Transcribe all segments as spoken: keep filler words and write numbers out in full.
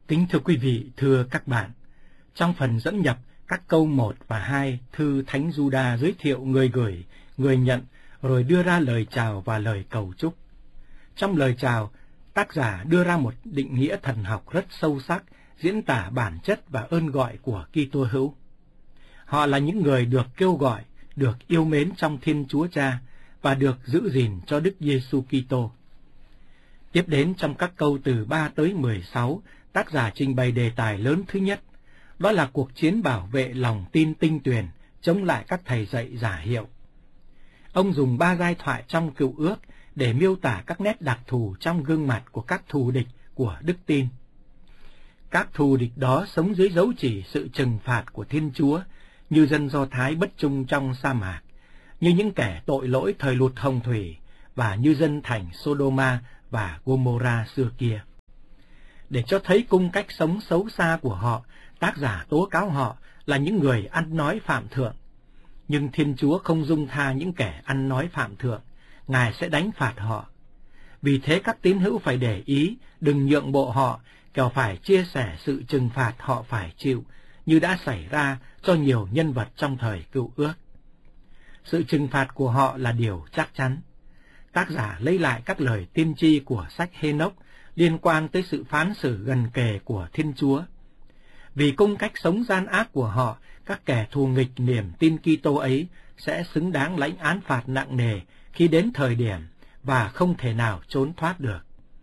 Kính thưa quý vị, thưa các bạn, trong phần dẫn nhập các câu một và hai, thư Thánh Giuđa giới thiệu người gửi, người nhận, rồi đưa ra lời chào và lời cầu chúc. Trong lời chào, tác giả đưa ra một định nghĩa thần học rất sâu sắc, diễn tả bản chất và ơn gọi của Kitô hữu. Họ là những người được kêu gọi, được yêu mến trong Thiên Chúa Cha và được giữ gìn cho Đức Giêsu Kitô. Tiếp đến trong các câu từ ba tới mười sáu, tác giả trình bày đề tài lớn thứ nhất, đó là cuộc chiến bảo vệ lòng tin tinh tuyền, chống lại các thầy dạy giả hiệu. Ông dùng ba giai thoại trong Cựu Ước để miêu tả các nét đặc thù trong gương mặt của các thù địch của đức tin. Các thù địch đó sống dưới dấu chỉ sự trừng phạt của Thiên Chúa, như dân Do Thái bất trung trong sa mạc, như những kẻ tội lỗi thời lụt hồng thủy, và như dân thành Sodoma và Gomorrah xưa kia. Để cho thấy cung cách sống xấu xa của họ, tác giả tố cáo họ là những người ăn nói phạm thượng. Nhưng Thiên Chúa không dung tha những kẻ ăn nói phạm thượng, Ngài sẽ đánh phạt họ. Vì thế các tín hữu phải để ý, đừng nhượng bộ họ, kẻo phải chia sẻ sự trừng phạt họ phải chịu, như đã xảy ra cho nhiều nhân vật trong thời Cựu Ước. Sự trừng phạt của họ là điều chắc chắn. Tác giả lấy lại các lời tiên tri của sách Hê-nốc liên quan tới sự phán xử gần kề của Thiên Chúa. Vì cung cách sống gian ác của họ, các kẻ thù nghịch niềm tin Kitô ấy sẽ xứng đáng lãnh án phạt nặng nề khi đến thời điểm và không thể nào trốn thoát được.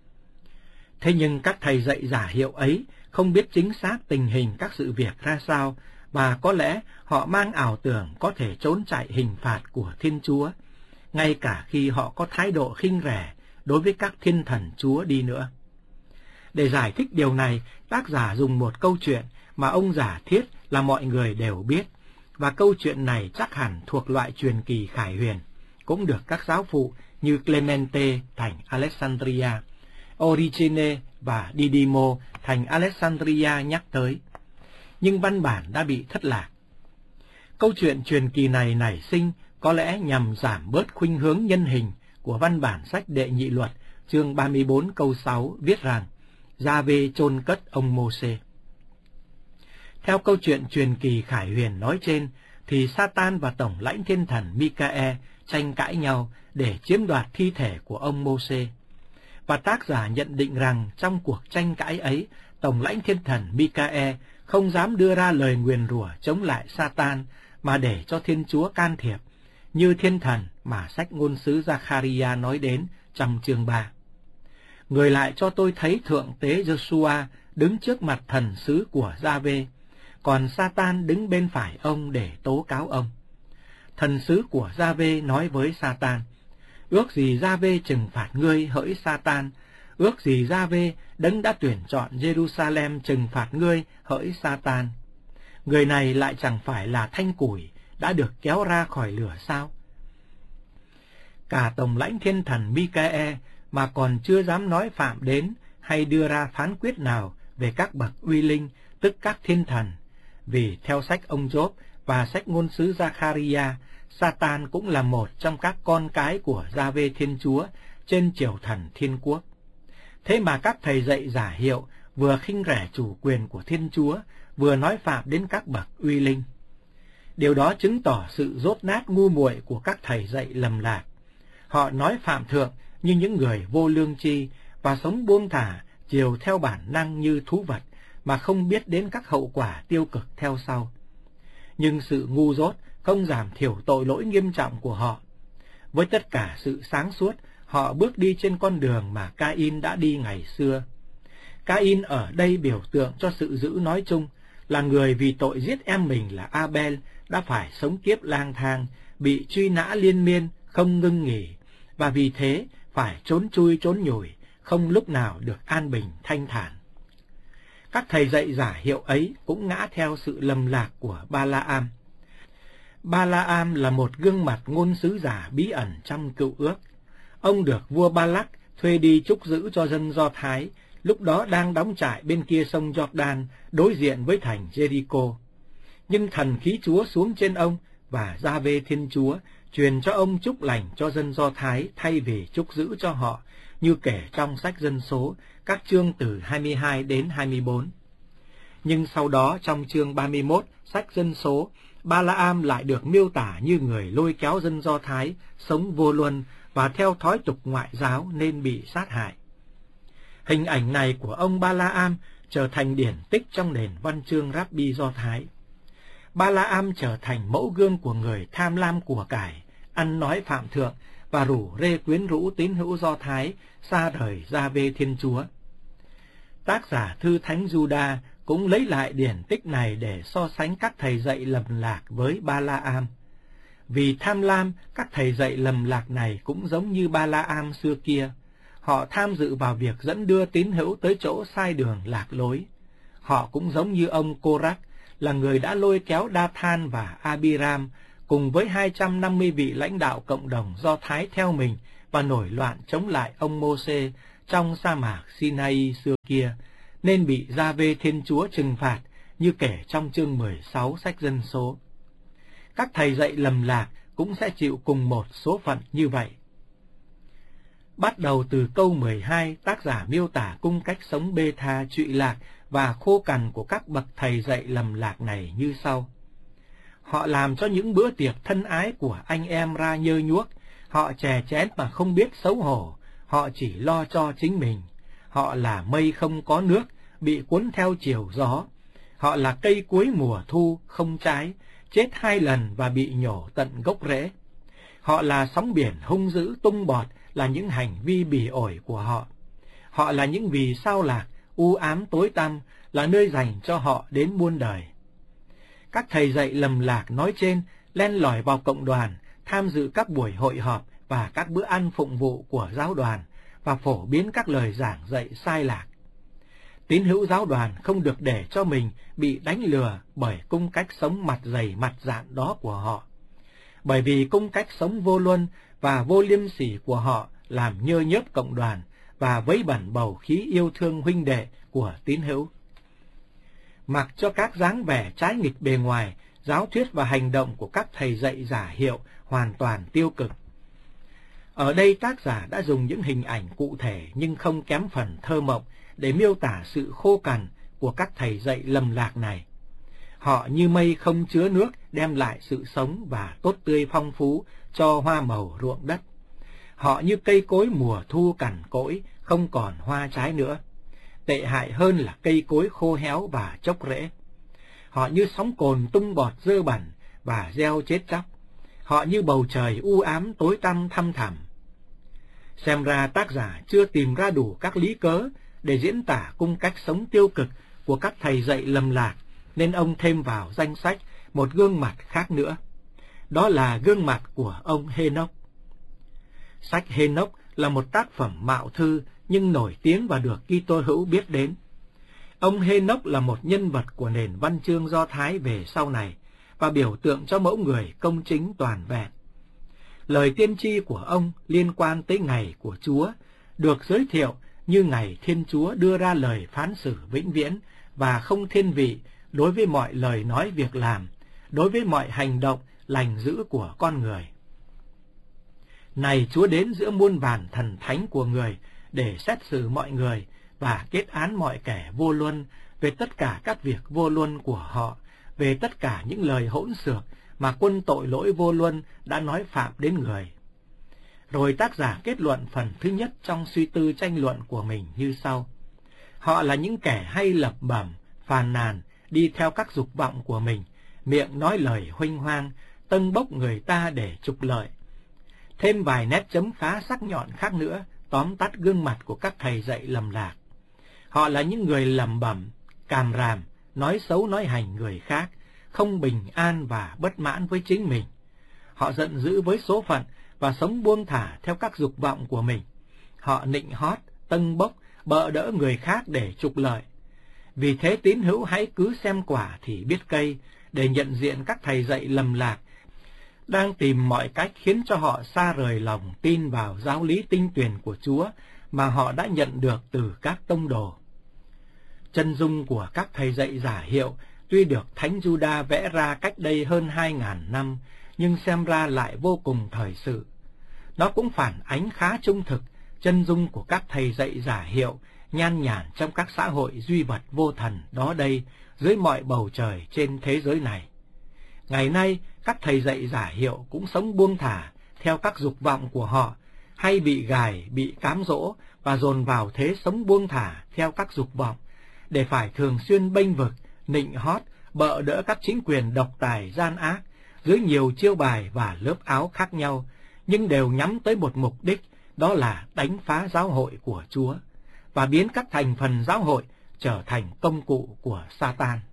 Thế nhưng các thầy dạy giả hiệu ấy không biết chính xác tình hình các sự việc ra sao, và có lẽ họ mang ảo tưởng có thể trốn chạy hình phạt của Thiên Chúa, ngay cả khi họ có thái độ khinh rẻ đối với các thiên thần Chúa đi nữa. Để giải thích điều này, tác giả dùng một câu chuyện mà ông giả thiết là mọi người đều biết, và câu chuyện này chắc hẳn thuộc loại truyền kỳ khải huyền, cũng được các giáo phụ như Clemente thành Alexandria, Origene và Didymo thành Alexandria nhắc tới. Nhưng văn bản đã bị thất lạc. Câu chuyện truyền kỳ này nảy sinh có lẽ nhằm giảm bớt khuynh hướng nhân hình của văn bản sách Đệ Nhị Luật, chương ba mươi bốn câu sáu viết rằng Gia-vê chôn cất ông Mô-sê. Theo câu chuyện truyền kỳ khải huyền nói trên, thì Satan và tổng lãnh thiên thần Mi-ca-e tranh cãi nhau để chiếm đoạt thi thể của ông Mô-sê. Và tác giả nhận định rằng trong cuộc tranh cãi ấy, tổng lãnh thiên thần Mi-ca-e không dám đưa ra lời nguyền rủa chống lại Satan, mà để cho Thiên Chúa can thiệp, như thiên thần mà sách ngôn sứ Gia-kha-ri-a nói đến trong chương ba. Người lại cho tôi thấy thượng tế Giê-xu-a đứng trước mặt thần sứ của Gia-vê, còn Satan đứng bên phải ông để tố cáo ông. Thần sứ của Gia-vê nói với Satan, ước gì Gia-vê trừng phạt ngươi hỡi Satan, ước gì Gia-vê đấng đã tuyển chọn Jerusalem trừng phạt ngươi hỡi Satan. Người này lại chẳng phải là thanh củi đã được kéo ra khỏi lửa sao? Cả tổng lãnh thiên thần Mi-ca-e mà còn chưa dám nói phạm đến hay đưa ra phán quyết nào về các bậc uy linh, tức các thiên thần, vì theo sách ông Gióp và sách ngôn sứ Gia-kha-ri-a, Satan cũng là một trong các con cái của Gia-vê Thiên Chúa trên triều thần thiên quốc. Thế mà các thầy dạy giả hiệu vừa khinh rẻ chủ quyền của Thiên Chúa, vừa nói phạm đến các bậc uy linh. Điều đó chứng tỏ sự dốt nát ngu muội của các thầy dạy lầm lạc. Họ nói phạm thượng như những người vô lương tri và sống buông thả, chiều theo bản năng như thú vật, mà không biết đến các hậu quả tiêu cực theo sau. Nhưng sự ngu dốt không giảm thiểu tội lỗi nghiêm trọng của họ. Với tất cả sự sáng suốt, họ bước đi trên con đường mà Ca-in đã đi ngày xưa. Ca-in ở đây biểu tượng cho sự dữ nói chung, là người vì tội giết em mình là A-bel đã phải sống kiếp lang thang, bị truy nã liên miên, không ngưng nghỉ, và vì thế phải trốn chui trốn nhủi, không lúc nào được an bình thanh thản. Các thầy dạy giả hiệu ấy cũng ngã theo sự lầm lạc của Ba-la-am. Ba-la-am là một gương mặt ngôn sứ giả bí ẩn trong Cựu Ước. Ông được vua Ba-lắc thuê đi trúc giữ cho dân Do Thái, lúc đó đang đóng trại bên kia sông Jordan, đối diện với thành Jericho. Nhưng thần khí Chúa xuống trên ông, và Gia-vê Thiên Chúa truyền cho ông chúc lành cho dân Do Thái thay vì chúc giữ cho họ, như kể trong sách Dân số, các chương từ hai mươi hai đến hai mươi bốn. Nhưng sau đó trong chương ba mươi mốt, sách Dân số, Ba-la-am lại được miêu tả như người lôi kéo dân Do Thái sống vô luân và theo thói tục ngoại giáo nên bị sát hại. Hình ảnh này của ông Ba-la-am trở thành điển tích trong nền văn chương Rabbi Do Thái. Ba-la-am trở thành mẫu gương của người tham lam của cải, ăn nói phạm thượng và rủ rê quyến rũ tín hữu Do Thái xa rời Gia-vê Thiên Chúa. Tác giả thư Thánh Giuđa cũng lấy lại điển tích này để so sánh các thầy dạy lầm lạc với Ba-la-am. Vì tham lam, các thầy dạy lầm lạc này cũng giống như Ba-la-am xưa kia. Họ tham dự vào việc dẫn đưa tín hữu tới chỗ sai đường lạc lối. Họ cũng giống như ông Cô-rắc, là người đã lôi kéo Đa-than và A-bi-ram cùng với hai trăm năm mươi vị lãnh đạo cộng đồng Do Thái theo mình và nổi loạn chống lại ông Mô-sê trong sa mạc Sinai xưa kia, nên bị Gia-vê Thiên Chúa trừng phạt như kể trong chương mười sáu sách Dân số. Các thầy dạy lầm lạc cũng sẽ chịu cùng một số phận như vậy. Bắt đầu từ câu mười hai, tác giả miêu tả cung cách sống bê tha, trụy lạc và khô cằn của các bậc thầy dạy lầm lạc này như sau. Họ làm cho những bữa tiệc thân ái của anh em ra nhơ nhuốc, họ chè chén mà không biết xấu hổ, họ chỉ lo cho chính mình. Họ là mây không có nước, bị cuốn theo chiều gió. Họ là cây cuối mùa thu, không trái, chết hai lần và bị nhổ tận gốc rễ. Họ là sóng biển hung dữ tung bọt, là những hành vi bỉ ổi của họ. Họ là những vì sao lạc, u ám tối tăm, là nơi dành cho họ đến muôn đời. Các thầy dạy lầm lạc nói trên len lỏi vào cộng đoàn, tham dự các buổi hội họp và các bữa ăn phụng vụ của giáo đoàn và phổ biến các lời giảng dạy sai lạc. Tín hữu giáo đoàn không được để cho mình bị đánh lừa bởi cung cách sống mặt dày mặt dạn đó của họ. Bởi vì cung cách sống vô luân và vô liêm sỉ của họ làm nhơ nhớp cộng đoàn và vấy bẩn bầu khí yêu thương huynh đệ của tín hữu. Mặc cho các dáng vẻ trái nghịch bề ngoài, giáo thuyết và hành động của các thầy dạy giả hiệu hoàn toàn tiêu cực. Ở đây tác giả đã dùng những hình ảnh cụ thể nhưng không kém phần thơ mộng để miêu tả sự khô cằn của các thầy dạy lầm lạc này. Họ như mây không chứa nước đem lại sự sống và tốt tươi phong phú cho hoa màu ruộng đất. Họ như cây cối mùa thu cằn cỗi, không còn hoa trái nữa. Tệ hại hơn là cây cối khô héo và chốc rễ. Họ như sóng cồn tung bọt dơ bẩn và gieo chết chóc. Họ như bầu trời u ám tối tăm thăm thẳm. Xem ra tác giả chưa tìm ra đủ các lý cớ để diễn tả cung cách sống tiêu cực của các thầy dạy lầm lạc, nên ông thêm vào danh sách một gương mặt khác nữa. Đó là gương mặt của ông Hê-nốc. Sách Hê-nốc là một tác phẩm mạo thư nhưng nổi tiếng và được Kitô hữu biết đến. Ông Hê-nốc là một nhân vật của nền văn chương Do Thái về sau này và biểu tượng cho mẫu người công chính toàn vẹn. Lời tiên tri của ông liên quan tới ngày của Chúa được giới thiệu như ngày Thiên Chúa đưa ra lời phán xử vĩnh viễn và không thiên vị đối với mọi lời nói việc làm, đối với mọi hành động lành dữ của con người. Này Chúa đến giữa muôn vàn thần thánh của người để xét xử mọi người và kết án mọi kẻ vô luân về tất cả các việc vô luân của họ, về tất cả những lời hỗn xược mà quân tội lỗi vô luân đã nói phạm đến người. Rồi tác giả kết luận phần thứ nhất trong suy tư tranh luận của mình như sau. Họ là những kẻ hay lẩm bẩm, phàn nàn, đi theo các dục vọng của mình, miệng nói lời huênh hoang, tâng bốc người ta để trục lợi. Thêm vài nét chấm phá sắc nhọn khác nữa, tóm tắt gương mặt của các thầy dạy lầm lạc. Họ là những người lẩm bẩm, càm ràm, nói xấu nói hành người khác, không bình an và bất mãn với chính mình. Họ giận dữ với số phận và sống buông thả theo các dục vọng của mình. Họ nịnh hót, tâng bốc, bợ đỡ người khác để trục lợi. Vì thế tín hữu hãy cứ xem quả thì biết cây, để nhận diện các thầy dạy lầm lạc đang tìm mọi cách khiến cho họ xa rời lòng tin vào giáo lý tinh tuyền của Chúa mà họ đã nhận được từ các tông đồ. Chân dung của các thầy dạy giả hiệu tuy được Thánh Giuđa vẽ ra cách đây hơn hai ngàn năm, nhưng xem ra lại vô cùng thời sự. Nó cũng phản ánh khá trung thực chân dung của các thầy dạy giả hiệu nhan nhản trong các xã hội duy vật vô thần đó đây dưới mọi bầu trời trên thế giới này. Ngày nay, các thầy dạy giả hiệu cũng sống buông thả theo các dục vọng của họ, hay bị gài, bị cám dỗ và dồn vào thế sống buông thả theo các dục vọng, để phải thường xuyên bênh vực, nịnh hót, bợ đỡ các chính quyền độc tài gian ác dưới nhiều chiêu bài và lớp áo khác nhau, nhưng đều nhắm tới một mục đích, đó là đánh phá giáo hội của Chúa và biến các thành phần giáo hội trở thành công cụ của Sa-tan.